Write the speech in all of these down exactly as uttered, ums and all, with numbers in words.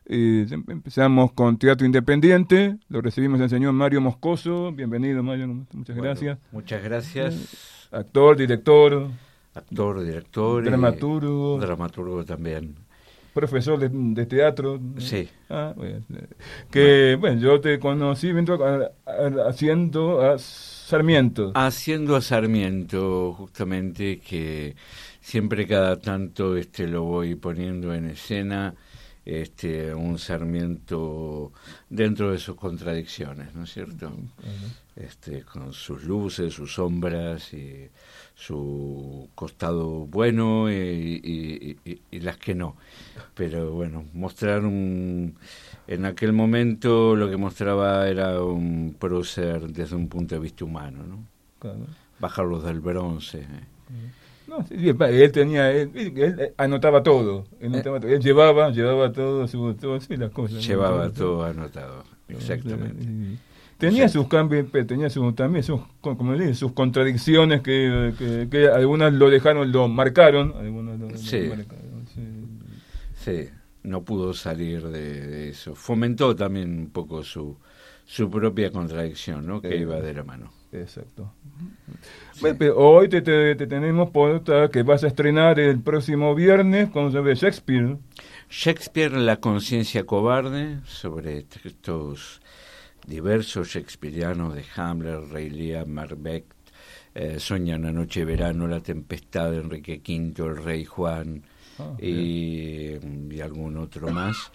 Eh, empezamos con teatro independiente, lo recibimos el señor Mario Moscoso. Bienvenido, Mario, muchas bueno, gracias. Muchas gracias. Eh, actor, director. Actor, director. Dramaturgo. Y dramaturgo también. Profesor de, de teatro. Sí. Ah, bueno, que, bueno, yo te conocí haciendo a Sarmiento. Haciendo a Sarmiento, justamente, que siempre cada tanto este lo voy poniendo en escena, este un Sarmiento dentro de sus contradicciones, ¿no es cierto? Uh-huh. Este, con sus luces, sus sombras y su costado bueno y, y, y, y las que no. Pero bueno, mostrar un... En aquel momento lo que mostraba era un prócer desde un punto de vista humano, ¿no? Claro. Bajarlos del bronce. ¿eh? No, sí, él tenía, él, él anotaba todo, él, anotaba, él llevaba, llevaba todo, su, todo sí, las cosas. Llevaba todo, todo anotado, exactamente. Tenía sus cambios, tenía sus, también sus, como dije, sus contradicciones que, que, que algunas lo dejaron, lo marcaron, algunas lo, sí. lo marcaron. Sí. Sí, no pudo salir de, de eso. Fomentó también un poco su su propia contradicción, ¿no? Que eh, iba de la mano. Exacto. Sí. Bueno, pero hoy te, te, te tenemos por que vas a estrenar el próximo viernes con Shakespeare. Shakespeare, La conciencia cobarde, sobre textos diversos shakespearianos de Hamlet, Rey Lear, Macbeth, eh, Soña una noche de verano, La tempestad de Enrique quinto, El rey Juan oh, y, y algún otro más.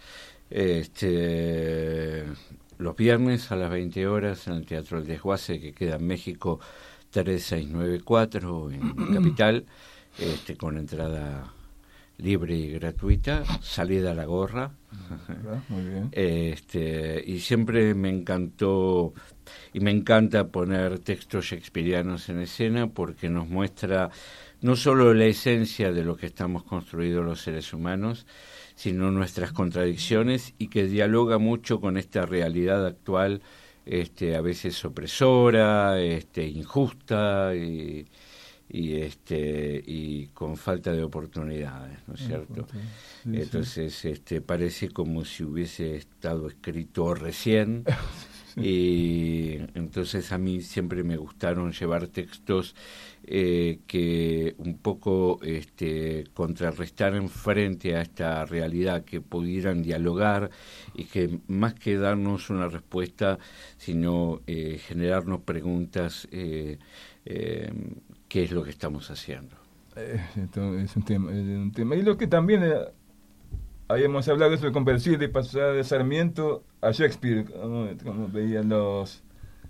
Este, los viernes a las veinte horas en el Teatro El Desguace, que queda en México tres seis nueve cuatro en Capital, este, con entrada libre y gratuita, salida a la gorra. Muy bien. Este, y siempre me encantó y me encanta poner textos shakespearianos en escena porque nos muestra no solo la esencia de lo que estamos construidos los seres humanos, sino nuestras contradicciones, y que dialoga mucho con esta realidad actual, este, a veces opresora, este, injusta y y este y con falta de oportunidades, ¿no es cierto? Sí, Entonces sí. este parece como si hubiese estado escrito recién. Sí. Y entonces a mí siempre me gustaron llevar textos eh, que un poco este contrarrestaran frente a esta realidad, que pudieran dialogar y que más que darnos una respuesta, sino eh, generarnos preguntas eh, eh, ¿qué es lo que estamos haciendo? Eh, esto es un tema, es un tema. Y lo que también eh, habíamos hablado de eso de convertir, de pasar de Sarmiento a Shakespeare, como, como veían los...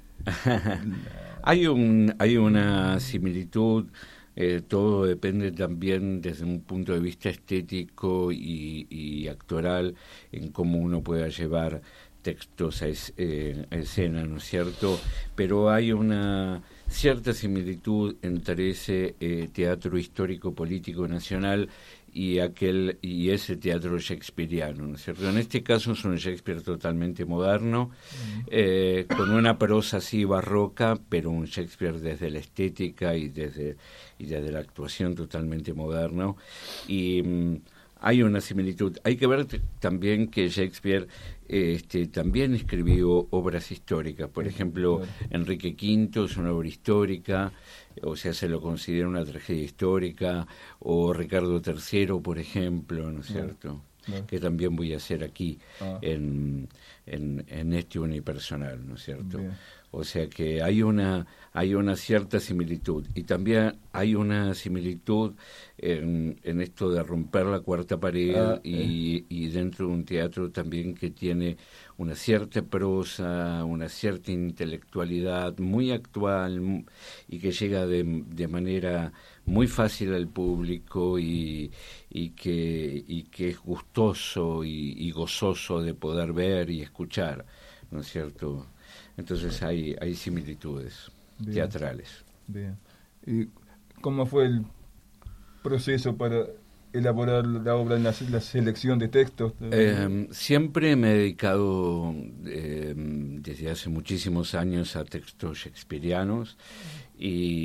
hay un hay una similitud, eh, todo depende también desde un punto de vista estético y, y actoral en cómo uno pueda llevar textos a, es, eh, a escena, ¿no es cierto? Pero hay una cierta similitud entre ese eh, teatro histórico político nacional y aquel y ese teatro shakespeariano, ¿no es cierto? En este caso es un Shakespeare totalmente moderno, eh, con una prosa así barroca, pero un Shakespeare desde la estética y desde y desde la actuación totalmente moderno. Y mm, hay una similitud. Hay que ver t- también que Shakespeare este, también escribió obras históricas. Por ejemplo, Enrique quinto es una obra histórica, o sea, se lo considera una tragedia histórica, o Ricardo tercero, por ejemplo, ¿no es cierto? No. Que también voy a hacer aquí ah. en, en, en este unipersonal, ¿no es cierto? Bien. O sea que hay una hay una cierta similitud, y también hay una similitud en, en esto de romper la cuarta pared ah, y, eh. y dentro de un teatro también que tiene una cierta prosa, una cierta intelectualidad muy actual y que llega de, de manera muy fácil al público y, y, que, y que es gustoso y, y gozoso de poder ver y escuchar, ¿no es cierto? Entonces hay hay similitudes bien, teatrales. Bien. ¿Y cómo fue el proceso para elaborar la obra en la, la selección de textos? Eh, siempre me he dedicado eh, desde hace muchísimos años a textos shakespearianos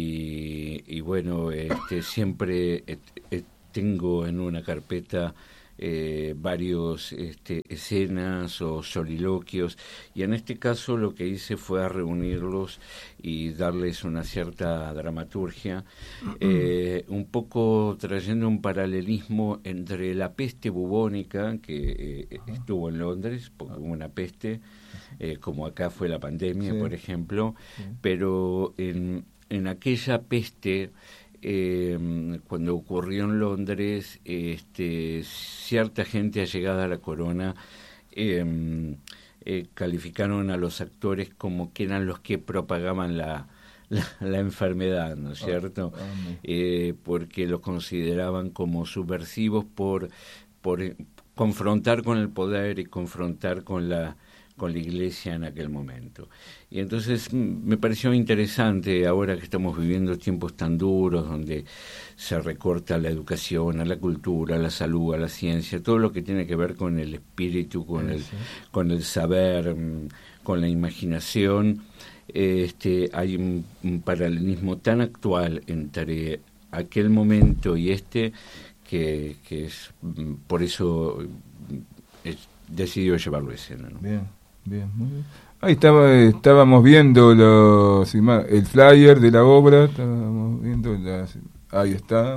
y, y bueno, este, siempre eh, eh, tengo en una carpeta eh, varios este, escenas o soliloquios, y en este caso lo que hice fue a reunirlos y darles una cierta dramaturgia, eh, un poco trayendo un paralelismo entre la peste bubónica que eh, estuvo en Londres, porque hubo una peste, eh, como acá fue la pandemia, sí, por ejemplo, sí, pero en, en aquella peste, Eh, cuando ocurrió en Londres, este, cierta gente allegada a la corona eh, eh, calificaron a los actores como que eran los que propagaban la, la, la enfermedad, ¿no es cierto? Oh, oh, eh, porque los consideraban como subversivos por, por confrontar con el poder y confrontar con la con la Iglesia en aquel momento. Y entonces me pareció interesante, ahora que estamos viviendo tiempos tan duros, donde se recorta la educación, a la cultura, a la salud, a la ciencia, todo lo que tiene que ver con el espíritu, con el, con el saber, con la imaginación. Este, hay un, un paralelismo tan actual entre aquel momento y este, que, que es por eso es, decidió llevarlo a escena, ¿no? Bien. Bien, muy bien. Ahí estaba, estábamos viendo los, el flyer de la obra, estábamos viendo las, ahí está.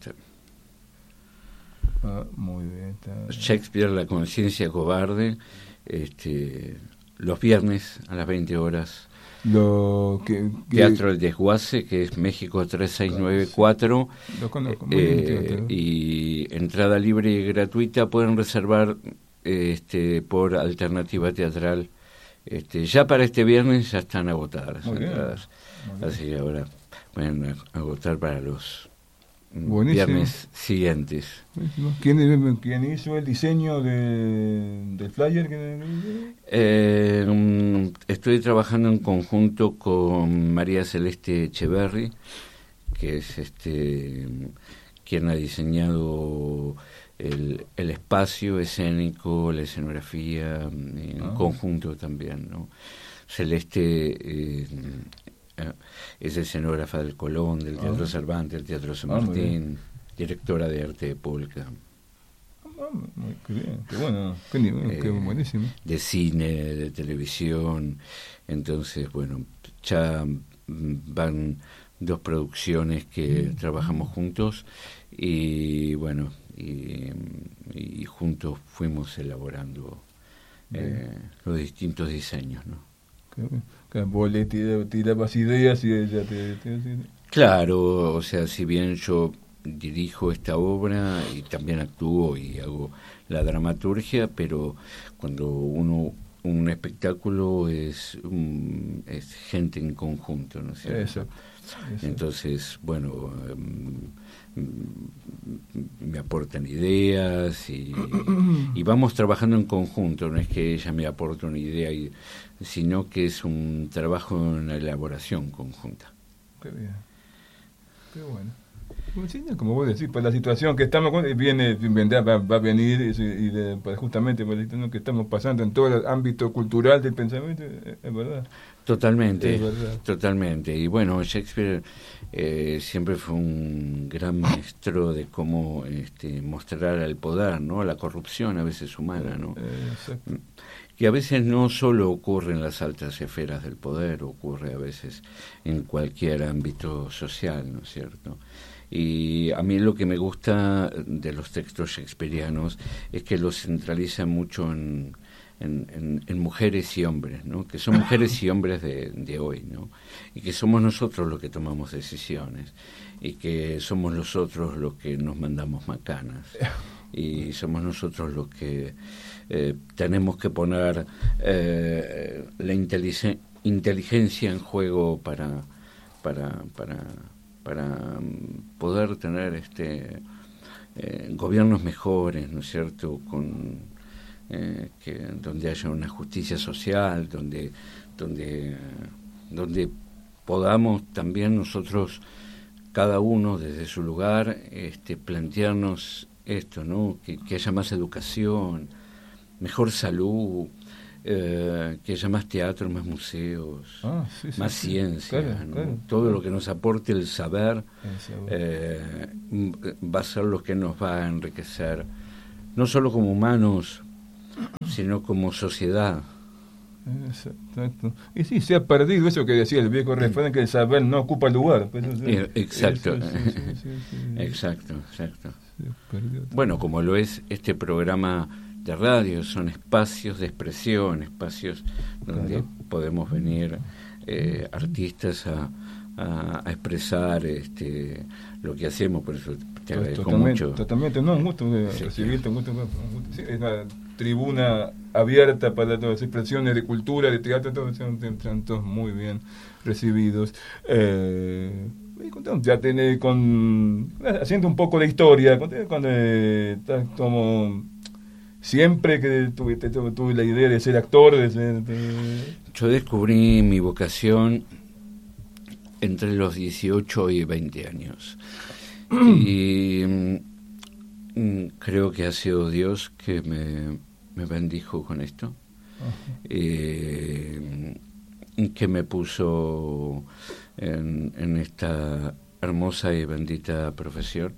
Ah, muy bien. Está. Shakespeare, La conciencia cobarde, este, los viernes a las veinte horas. Lo que, que, Teatro El Desguace, que es México tres seis nueve cuatro. Lo conozco, muy eh, bien, y entrada libre y gratuita, pueden reservar Este, por Alternativa Teatral. Este, ya para este viernes ya están agotadas las entradas, así que ahora pueden agotar para los Buenísimo. Viernes siguientes. ¿Quién, ¿Quién hizo el diseño de, del flyer? Eh, um, estoy trabajando en conjunto con María Celeste Echeverry, que es este quien ha diseñado El, el espacio escénico, la escenografía, en ah. conjunto también, ¿no? Celeste eh, es escenógrafa del Colón, del Teatro ah. Cervantes, del Teatro San Martín, ah, directora de arte de Polka. Ah, muy, qué bien, qué bueno, qué, eh, qué buenísimo. De cine, de televisión, entonces, bueno, ya van dos producciones que mm. trabajamos juntos y, bueno, Y, y juntos fuimos elaborando eh, los distintos diseños, ¿no? Vos le tirabas ideas y ella te, te, te... Claro, o sea, si bien yo dirijo esta obra y también actúo y hago la dramaturgia, pero cuando uno un espectáculo es un, es gente en conjunto, ¿no es cierto? Exacto. Exacto. Entonces, bueno, um, me aportan ideas y, y vamos trabajando en conjunto, no es que ella me aporte una idea, y, sino que es un trabajo en una elaboración conjunta. Qué bien, qué bueno. Como vos decís, por la situación que estamos, viene, vendrá, va, va a venir y, y de, pues justamente por la situación que estamos pasando en todo el ámbito cultural del pensamiento, es verdad. Totalmente, es verdad. Totalmente. Y bueno, Shakespeare eh, siempre fue un gran maestro de cómo este, mostrar el poder, ¿no? La corrupción a veces humana, ¿no? Exacto. Que a veces no solo ocurre en las altas esferas del poder, ocurre a veces en cualquier ámbito social, ¿no es cierto? Y a mí lo que me gusta de los textos shakespearianos es que los centralizan mucho en, en, en, en mujeres y hombres, ¿no? Que son mujeres y hombres de, de hoy, ¿no? Y que somos nosotros los que tomamos decisiones y que somos nosotros los que nos mandamos macanas y somos nosotros los que eh, tenemos que poner eh, la inteligencia inteligencia en juego para para para para poder tener este eh, gobiernos mejores, ¿no es cierto?, con eh, que donde haya una justicia social, donde donde donde podamos también nosotros cada uno desde su lugar este plantearnos esto, ¿no?, que, que haya más educación, mejor salud, eh, que haya más teatro, más museos, ah, sí, sí, más sí. ciencia, Claro, ¿no? claro, todo claro. lo que nos aporte el saber, el saber. Eh, va a ser lo que nos va a enriquecer no solo como humanos, sino como sociedad. Exacto. Y sí, se ha perdido eso que decía el viejo refrán, que el saber no ocupa lugar. Pues, eh, exacto. Eso, sí, sí, sí, sí. Exacto, exacto. Perdió. Bueno, como lo es este programa de radio, son espacios de expresión, espacios donde claro. podemos venir eh, artistas a, a, a expresar este lo que hacemos, por eso te agradezco totalmente, mucho. Totalmente, no, un gusto de sí, recibirte, un gusto, un gusto. Sí, es una tribuna abierta para todas las expresiones de cultura, de teatro, todos están todos muy bien recibidos. Eh, ya tenés con haciendo un poco de historia, cuando eh, como siempre que tuviste tuve, tuve la idea de ser actor, de ser, de... Yo descubrí mi vocación entre los dieciocho y veinte años. Y mm, creo que ha sido Dios que me, me bendijo con esto. Uh-huh. Eh, que me puso en, en esta hermosa y bendita profesión.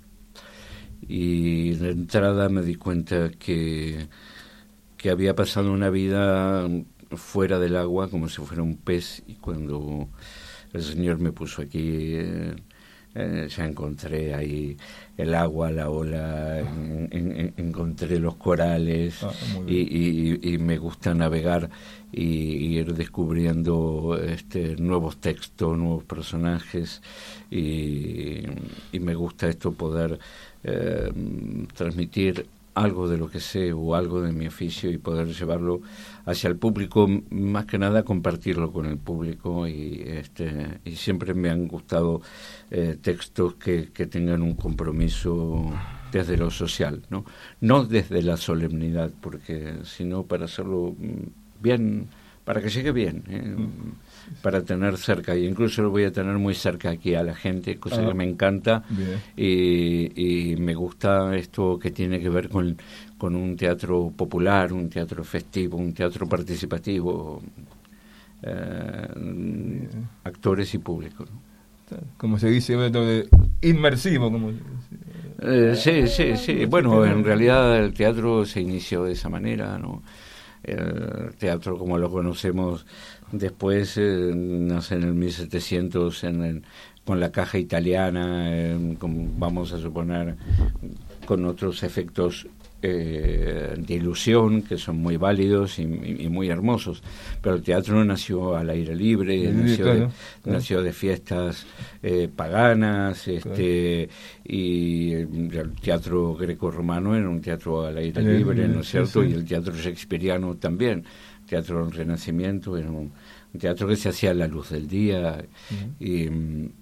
Y de entrada me di cuenta que, que había pasado una vida fuera del agua como si fuera un pez, y cuando el Señor me puso aquí eh, eh, ya encontré ahí el agua, la ola, en, en, encontré los corales. Ah, y, y, y me gusta navegar y, y ir descubriendo este nuevos textos, nuevos personajes, y, y me gusta esto, poder eh, transmitir algo de lo que sé o algo de mi oficio y poder llevarlo hacia el público, más que nada compartirlo con el público, y este y siempre me han gustado eh, textos que, que tengan un compromiso desde lo social, no no desde la solemnidad, porque sino para hacerlo bien, para que llegue bien, ¿eh? Para tener cerca, y incluso lo voy a tener muy cerca aquí a la gente, cosa ah, que me encanta, y, y me gusta esto que tiene que ver con, con un teatro popular, un teatro festivo, un teatro participativo, eh, actores y público, ¿no? Como se dice, inmersivo. Como... Eh, sí, sí, sí. Bueno, en realidad el teatro se inició de esa manera, ¿no? El teatro como lo conocemos después eh, nace en el mil setecientos en el, con la caja italiana, eh, con, vamos a suponer, con otros efectos eh, de ilusión que son muy válidos y, y, y muy hermosos, pero el teatro no nació al aire libre, sí, nació, claro, de, claro. nació de fiestas eh, paganas, este claro. Y el teatro greco-romano era un teatro al aire el, libre, ¿no es cierto? Sí, sí. Y el teatro shakespeariano también, teatro del Renacimiento, era un, un teatro que se hacía a la luz del día, uh-huh. y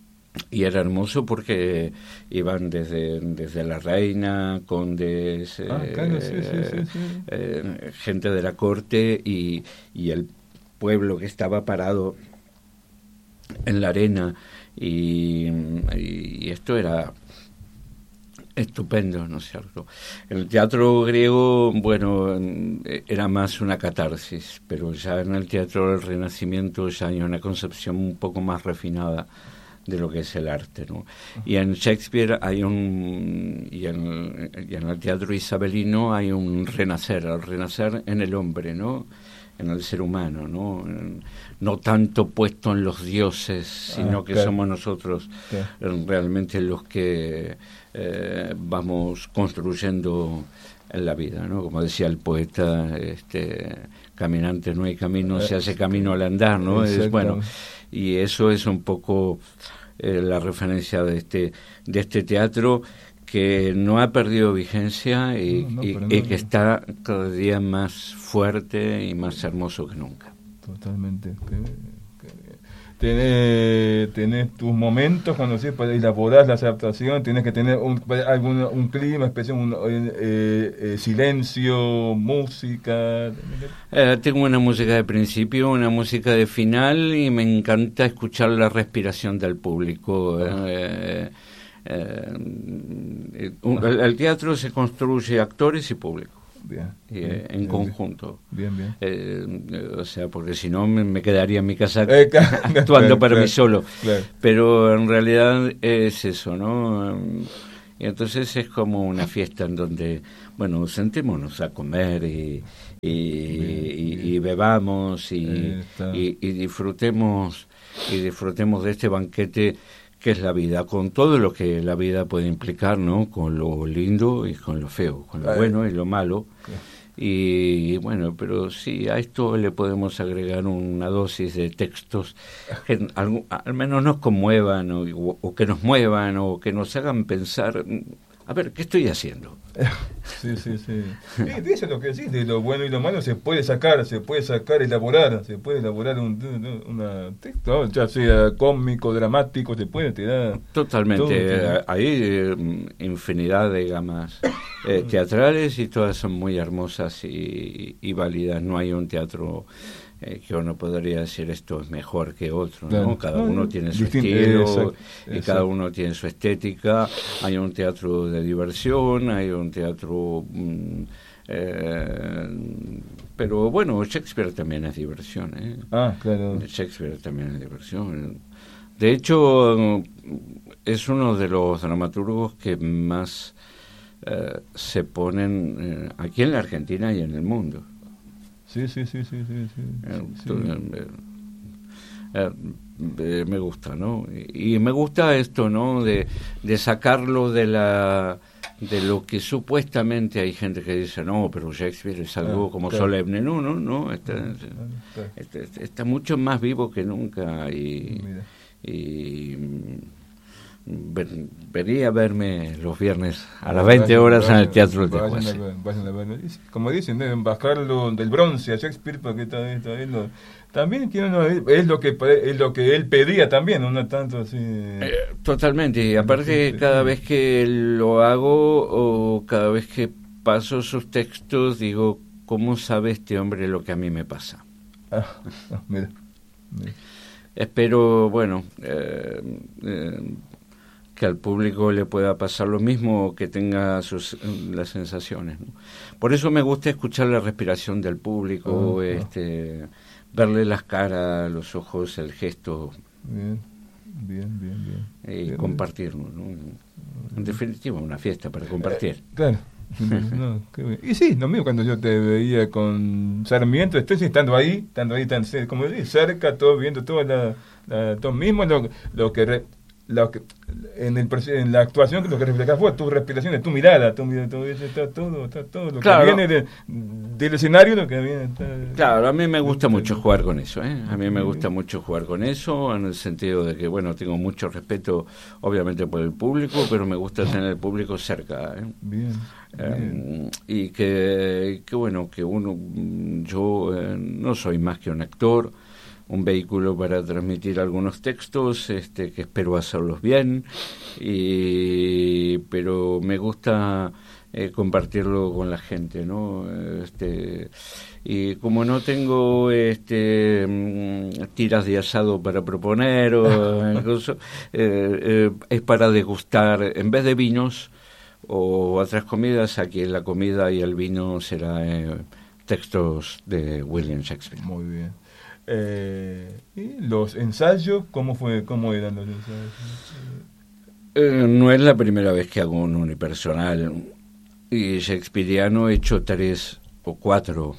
y era hermoso porque iban desde desde la reina, condes, ah, eh, claro, sí, sí, sí, sí. Eh, gente de la corte, y, y el pueblo que estaba parado en la arena, y, y esto era estupendo, ¿no es cierto? El teatro griego, bueno, era más una catarsis, pero ya en el teatro del Renacimiento ya hay una concepción un poco más refinada de lo que es el arte, ¿no? Y en Shakespeare hay un y en, y en el teatro isabelino hay un renacer, el renacer en el hombre, ¿no? En el ser humano, ¿no? No tanto puesto en los dioses, sino ah, que claro. somos nosotros claro. realmente los que eh, vamos construyendo en la vida, ¿no? Como decía el poeta, este, caminante no hay camino, se hace camino al andar, ¿no? Es, bueno, y eso es un poco eh, la referencia de este de este teatro, que no ha perdido vigencia y, no, no, y, no, y que está cada día más fuerte y más hermoso que nunca. Totalmente. Tenés, tenés tus momentos cuando sí, para elaborar las adaptaciones, tienes que tener un, algún, un clima especial, un eh, eh, silencio, música. Eh, tengo una música de principio, una música de final, y me encanta escuchar la respiración del público. Oh. Eh, eh, un, el, el teatro se construye actores y público. Bien, y, bien, en bien, conjunto. Bien, bien. Eh, o sea, porque si no me, me quedaría en mi casa eh, claro, actuando claro, para claro, mí solo. Claro. Pero en realidad es eso, ¿no? Y entonces es como una fiesta en donde, bueno, sentémonos a comer y, y, y, y bebamos y, y, y disfrutemos y disfrutemos de este banquete que es la vida, con todo lo que la vida puede implicar, ¿no? Con lo lindo y con lo feo, con lo bueno y lo malo. Y bueno, pero sí, a esto le podemos agregar una dosis de textos que al, al menos nos conmuevan o, o que nos muevan o que nos hagan pensar, a ver, ¿qué estoy haciendo? Sí, sí, sí. Sí, eso es lo que decís, de lo bueno y lo malo se puede sacar, se puede sacar, elaborar, se puede elaborar un una texto, ya sea cómico, dramático, se puede, te da... Totalmente, todo, hay eh, infinidad de gamas eh, teatrales y todas son muy hermosas y, y válidas, no hay un teatro... Eh, que uno podría decir esto es mejor que otro, ¿no? Claro. Cada uno tiene su Distinto, estilo exacto, y exacto. Cada uno tiene su estética. Hay un teatro de diversión, hay un teatro... Mm, eh, pero bueno, Shakespeare también es diversión, ¿eh? Ah, claro. Shakespeare también es diversión. De hecho, es uno de los dramaturgos que más eh, se ponen eh, aquí en la Argentina y en el mundo. Sí, sí, sí, sí, sí, sí, eh, sí. Tú, eh, eh, eh, me gusta, ¿no? Y, y me gusta esto, ¿no? De, de sacarlo de la de lo que supuestamente hay gente que dice, no, pero Shakespeare es algo ah, como claro. solemne. No, no, no, está, ah, claro. está, está, está mucho más vivo que nunca y, y ven, venía a verme los viernes a las veinte horas vayan, en el Teatro del Tejuase. Como dicen, deben bajarlo del bronce a Shakespeare porque está, está ahí lo, también que uno, es lo que es lo que él pedía también, no tanto así. Eh, totalmente, y aparte cada vez que lo hago o cada vez que paso sus textos digo, ¿cómo sabe este hombre lo que a mí me pasa? Ah, ah mira, mira. Espero, bueno, eh, eh, que al público le pueda pasar lo mismo, que tenga sus las sensaciones, ¿no? Por eso me gusta escuchar la respiración del público, oh, este, oh. verle las caras, los ojos, el gesto. Bien, bien, bien, bien. Y bien, compartirlo, ¿no? En definitiva, una fiesta para compartir. Eh, claro. No, qué bien. Y sí, lo mismo cuando yo te veía con Sarmiento, estoy estando ahí, estando ahí tan como decís, cerca, todo viendo todo, la, la, todo mismo lo, lo que... Re, Lo que, en, el, en la actuación lo que reflejas fue tu respiración, tu mirada, tu, tu, está todo, está todo lo claro. que viene de, del escenario, lo que viene. Está, claro, a mí me gusta mucho jugar con eso, ¿eh? A mí me gusta mucho jugar con eso, en el sentido de que, bueno, tengo mucho respeto, obviamente, por el público, pero me gusta tener el público cerca, ¿eh? Bien. Eh, bien. Y que, que, bueno, que uno, yo eh, no soy más que un actor, un vehículo para transmitir algunos textos, este, que espero hacerlos bien, y, pero me gusta eh, compartirlo con la gente, ¿no? Este, y como no tengo este, tiras de asado para proponer, o incluso, eh, eh, es para degustar, en vez de vinos o otras comidas, aquí la comida y el vino será eh, textos de William Shakespeare. Muy bien. Eh, ¿Y los ensayos? ¿Cómo fue? ¿Cómo eran los ensayos? Eh, no es la primera vez que hago un unipersonal. Y shakespeariano he hecho tres o cuatro.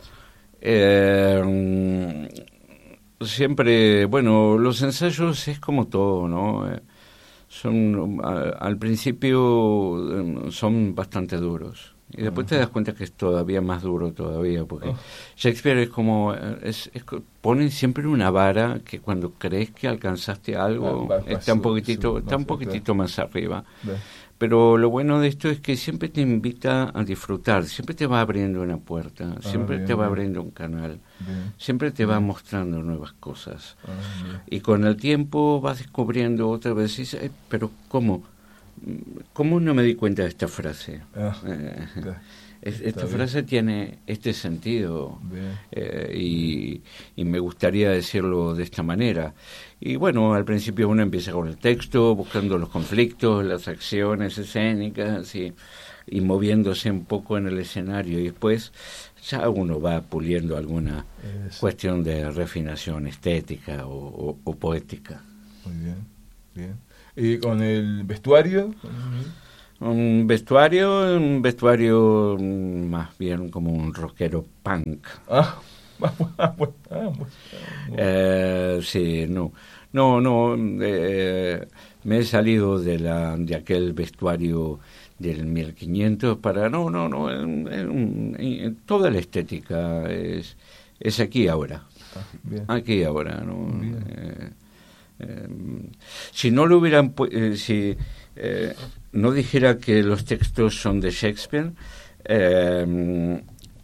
Eh, siempre, bueno, los ensayos es como todo, ¿no? Eh, son a, al principio eh, son bastante duros. Y después te das cuenta que es todavía más duro todavía, porque oh. Shakespeare es como, es, es, ponen siempre una vara que cuando crees que alcanzaste algo, ah, va, va, está un poquitito, su, está un poquitito claro. más arriba. Va. Pero lo bueno de esto es que siempre te invita a disfrutar, siempre te va abriendo una puerta, ah, siempre bien, te va bien. abriendo un canal, bien. siempre te bien. va mostrando nuevas cosas. Ah, y con el tiempo vas descubriendo otra vez, y dices, eh, pero ¿cómo? ¿Cómo no me di cuenta de esta frase? Ah, eh, esta frase bien. tiene este sentido eh, y, y me gustaría decirlo de esta manera. Y bueno, al principio uno empieza con el texto, buscando los conflictos, las acciones escénicas y, y moviéndose un poco en el escenario, y después ya uno va puliendo alguna Eso. cuestión de refinación estética o, o, o poética. Muy bien, bien. ¿Y con el vestuario? Un vestuario, un vestuario más bien como un rockero punk. Ah, ah, bueno, ah, bueno. Eh, sí, no, no, no, eh, me he salido de la de aquel vestuario del mil quinientos para, no, no, no, en, en, en, toda la estética es, es aquí ahora, Ah, bien. aquí ahora, ¿no? Eh, eh, si no lo hubieran, eh, si eh, no dijera que los textos son de Shakespeare, eh,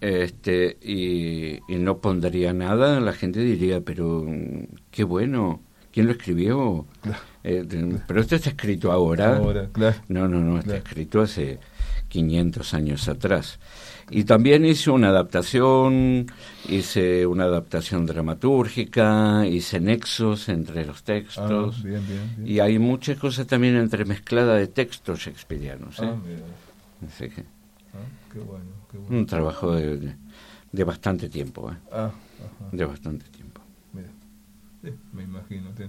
este y, y no pondría nada, la gente diría, pero qué bueno, ¿quién lo escribió? Claro. Eh, de, pero esto está escrito ahora. Ahora, claro. No, no, no, está Claro. escrito hace quinientos años atrás. Y también hice una adaptación, hice una adaptación dramatúrgica, hice nexos entre los textos. Ah, bien, bien, bien. Y hay muchas cosas también entremezcladas de textos shakespearianos. ¿eh? Ah, mira. Así que, Ah, qué bueno, qué bueno. un trabajo de, de, de bastante tiempo, ¿eh? Ah, ajá. de bastante tiempo. Mira. Sí, me imagino. Ten-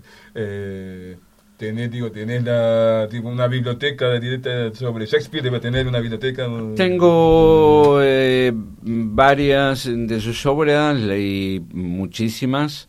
eh, tenés, digo, tenés la, tipo, una biblioteca directa sobre Shakespeare, debe tener una biblioteca. eh, Tengo eh, varias de sus obras, leí muchísimas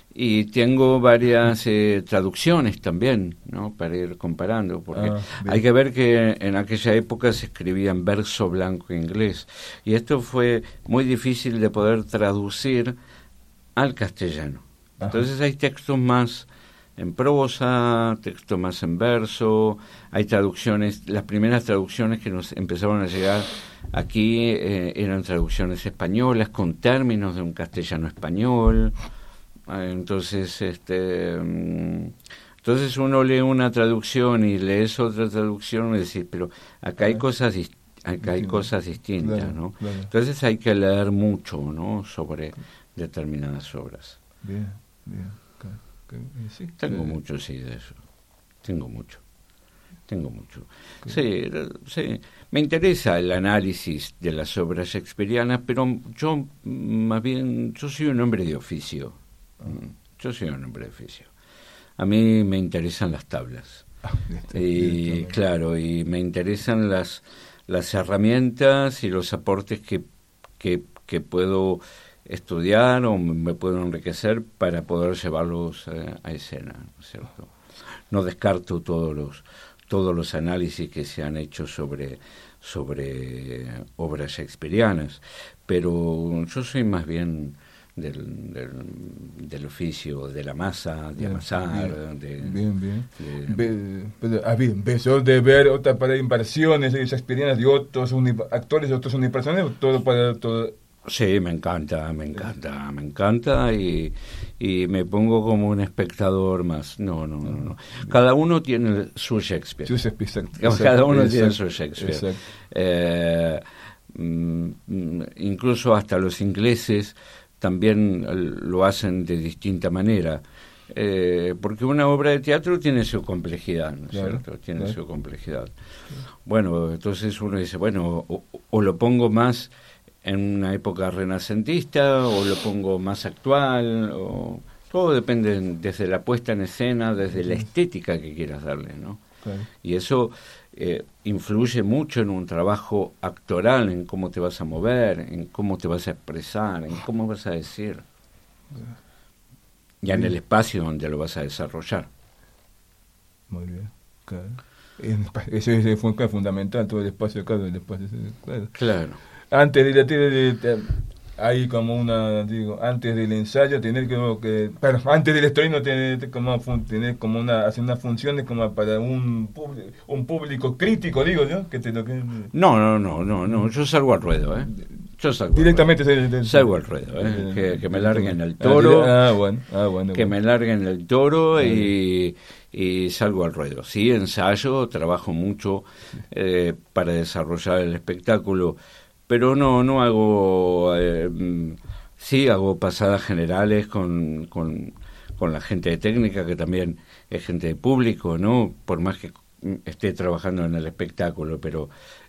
y tengo varias eh, traducciones también, ¿no? Para ir comparando, porque Ah, bien. hay que ver que en aquella época se escribía en verso blanco inglés y esto fue muy difícil de poder traducir al castellano. Ajá. Entonces hay textos más en prosa, textos más en verso, hay traducciones, las primeras traducciones que nos empezaron a llegar aquí eh, eran traducciones españolas con términos de un castellano español. Eh, entonces, este, mm, entonces uno lee una traducción y lees otra traducción y decís, pero acá hay cosas dis- acá hay Distinto. cosas distintas, Claro, ¿no? claro. Entonces hay que leer mucho, ¿no? Sobre determinadas obras. Bien, bien. Claro, que- eh, sí, Tengo eh, mucho, sí, de eso. Tengo mucho. Tengo mucho. que- Sí, eh, sí. Me interesa el análisis de las obras shakespearianas, pero yo, mm, más bien, yo soy un hombre de oficio. Mm, Yo soy un hombre de oficio. A mí me interesan las tablas. Ah, este, Y este, claro, y me interesan las, las herramientas y los aportes que, que, que puedo estudiar o me puedo enriquecer para poder llevarlos a, a escena, ¿no es cierto? No descarto todos los todos los análisis que se han hecho sobre sobre obras shakespearianas, pero yo soy más bien del, del, del oficio, de la masa, de Bien, amasar, bien, de, bien, bien. de- Ve- pero, ah, bien, empezó de ver otras para inversiones de shakespearianas de otros uni- actores de otros unipersonales, todo para todo. Sí, me encanta, me encanta, me encanta y, y me pongo como un espectador más. No, no, no, no. Cada uno tiene su Shakespeare. Sí, exacto, Cada exacto, uno tiene exacto, su Shakespeare. exacto. Eh, mm, mm, incluso hasta los ingleses también eh, lo hacen de distinta manera. Eh, porque una obra de teatro tiene su complejidad, ¿no es Claro, cierto? Tiene claro. su complejidad. Bueno, entonces uno dice, bueno, o, o lo pongo más en una época renacentista o lo pongo más actual, o todo depende desde la puesta en escena, desde la estética que quieras darle, ¿no? Claro. Y eso eh, influye mucho en un trabajo actoral, en cómo te vas a mover, en cómo te vas a expresar, en cómo vas a decir, y en el espacio donde lo vas a desarrollar. Muy bien, claro. En- Eso es fue fundamental, todo el espacio, claro, el espacio, claro. Claro. Antes de, la- de, de- de- hay como una, digo, antes del ensayo tener como que, pero antes del estreno tener como, fun- tener como una, hacer unas funciones como para un público, un público crítico, digo yo, que te lo que No, no, no, no, no, yo salgo al ruedo, ¿eh? Yo salgo al directamente ruedo. se- se- Salgo al ruedo, ¿eh? eh, Que, que me directamente. larguen el Ah, toro. ah, bueno, ah, bueno, que bueno. me larguen el toro Ah, y, y salgo al ruedo. Sí, ensayo, trabajo mucho eh, para desarrollar el espectáculo, pero no no hago, eh, mm, sí hago pasadas generales con, con, con la gente de técnica, que también es gente de público, ¿no? Por más que esté trabajando en el espectáculo, pero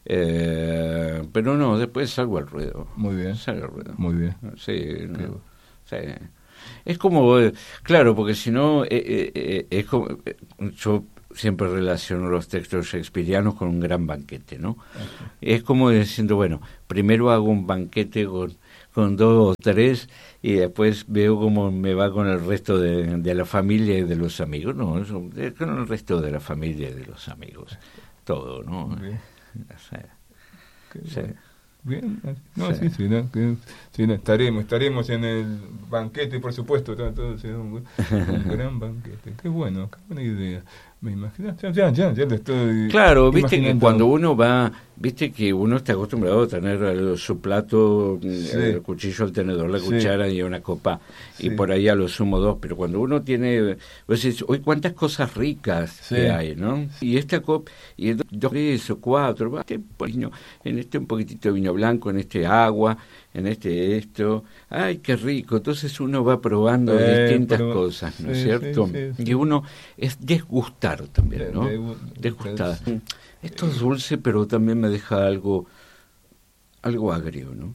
eh, pero no, después salgo al ruedo. Muy bien, Salgo al ruedo. muy bien. Sí, no, Qué- sí. Es como, eh, claro, porque si no, eh, eh, eh, es como, eh, yo siempre relaciono los textos shakespearianos con un gran banquete, ¿no? Okay. Es como diciendo, bueno, primero hago un banquete con, con dos o tres y después veo cómo me va con el resto de, de la familia y de los amigos. No, eso, es con el resto de la familia y de los amigos. Todo, ¿no? Bien. O sea, sí. Bien, no, sí, sí, sí, no, que, sí no, estaremos, estaremos en el banquete, por supuesto, todo, todo será un, un gran banquete. Qué bueno, qué buena idea. Me imagino, ya, ya, ya, ya lo estoy. Claro, viste que cuando uno va, viste que uno está acostumbrado a tener el, su plato, sí. el cuchillo, el tenedor, la sí. cuchara y una copa, sí. y por ahí a lo sumo dos, pero cuando uno tiene, vos decís, hoy cuántas cosas ricas sí. que hay, ¿no? Y esta copa, y dos, tres o cuatro, este, en este un poquitito de vino blanco, en este agua, en este esto, ay, qué rico. Entonces uno va probando eh, distintas pero, cosas, ¿no es sí, cierto? Sí, sí, sí. Y uno es desgustar también, ¿no? De, de, desgustar. De, esto es dulce, pero también me deja algo, algo agrio, ¿no?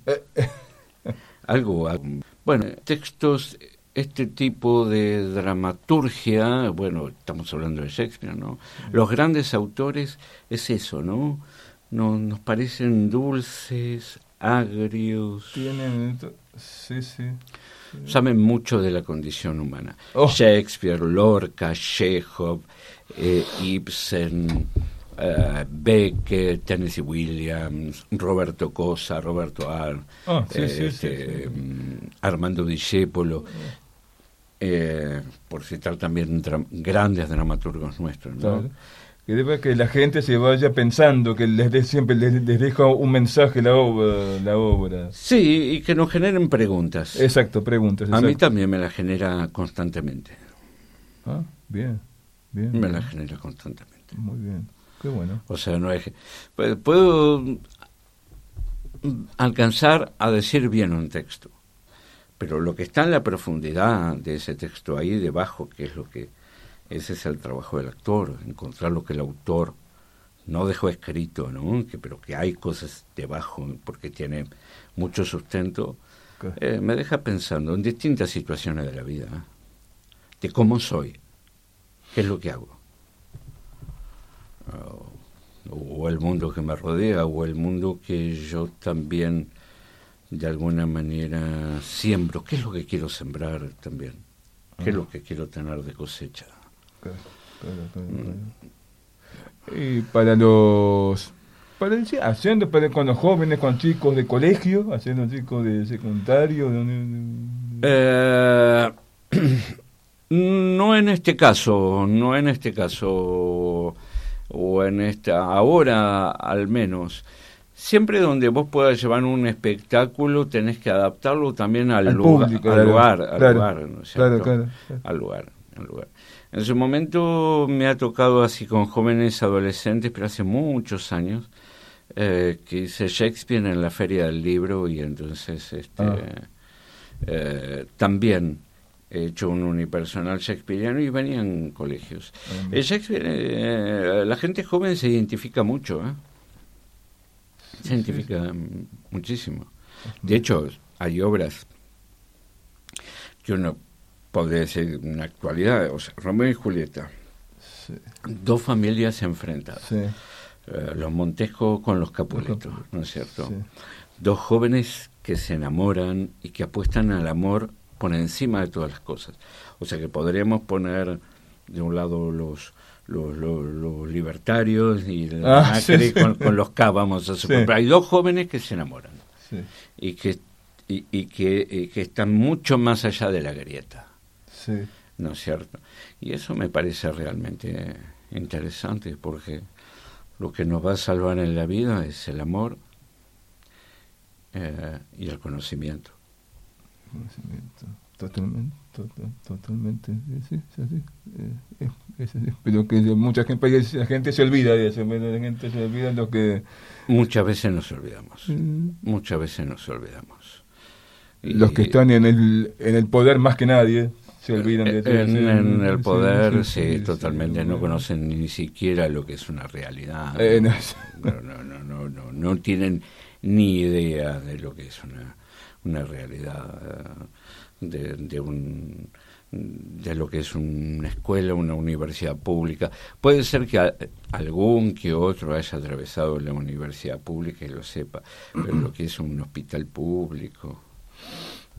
algo agrio. Bueno, textos, este tipo de dramaturgia, bueno, estamos hablando de Shakespeare, ¿no? Los grandes autores es eso, ¿no? No, nos parecen dulces, agrios. Tienen, sí, sí. Saben mucho de la condición humana. Oh. Shakespeare, Lorca, Chekhov, eh, Ibsen, uh, Beckett, Tennessee Williams, Roberto Cosa, Roberto Ar, oh, sí, eh, sí, este, sí, sí. Armando Discépolo, eh, por citar también dra- grandes dramaturgos nuestros, ¿no? Claro. Que debe que la gente se vaya pensando que les de, siempre les, les deja un mensaje la obra, la obra. Sí, y que nos generen preguntas. Exacto, preguntas. Exacto. A mí también me la genera constantemente. Ah, bien, bien. Me bien. la genera constantemente. Muy bien, qué bueno. O sea, no es... Puedo alcanzar a decir bien un texto, pero lo que está en la profundidad de ese texto ahí debajo, que es lo que... Ese es el trabajo del actor, encontrar lo que el autor no dejó escrito, ¿no? Que, pero que hay cosas debajo, porque tiene mucho sustento, okay. eh, me deja pensando en distintas situaciones de la vida, ¿eh? De cómo soy, qué es lo que hago, o, o el mundo que me rodea, o el mundo que yo también de alguna manera siembro, qué es lo que quiero sembrar también, qué uh-huh. es lo que quiero tener de cosecha. Claro, claro, claro, claro. Y para los para el, haciendo para con los jóvenes, con chicos de colegio, haciendo chicos de secundario, de, de, de... Eh, no en este caso, no en este caso o en esta ahora al menos. Siempre donde vos puedas llevar un espectáculo tenés que adaptarlo también al, al lugar, público, al claro, lugar, al claro, lugar, ¿no es cierto? Claro, claro, claro. Al lugar, al lugar. En su momento me ha tocado así con jóvenes adolescentes, pero hace muchos años, eh, que hice Shakespeare en la Feria del Libro y entonces este ah. eh, también he hecho un unipersonal shakespeariano y venían colegios. Ah, el Shakespeare, eh, la gente joven se identifica mucho, ¿eh? Se sí, identifica sí. muchísimo. De hecho, hay obras que uno podría decir en la actualidad, o sea, Romeo y Julieta, sí. dos familias enfrentadas, sí. eh, los Montesco con los Capuleto, ¿no es cierto? Sí. Dos jóvenes que se enamoran y que apuestan al amor por encima de todas las cosas. O sea que podríamos poner de un lado los los, los, los libertarios y ah, Macri sí, sí. Con, con los K, vamos a suponer. Sí. Pero hay dos jóvenes que se enamoran sí. y que y, y que y que están mucho más allá de la grieta. Sí. ¿No es cierto? Y eso me parece realmente interesante, porque lo que nos va a salvar en la vida es el amor eh, y el conocimiento. Conocimiento, totalmente, total, totalmente, sí, sí, sí, eh, es, es, pero que mucha gente, la gente se olvida de eso, la gente se olvida de lo que... Muchas veces nos olvidamos, mm. muchas veces nos olvidamos. Y, los que están en el, en el poder más que nadie se olvidan de todo. En, en el poder, sí, sí, sí totalmente, sí, no bueno. conocen ni siquiera lo que es una realidad. Eh, no. No, no, no, no, no, no tienen ni idea de lo que es una, una realidad de, de un de lo que es una escuela, una universidad pública. Puede ser que a, algún que otro haya atravesado la universidad pública y lo sepa, pero lo que es un hospital público,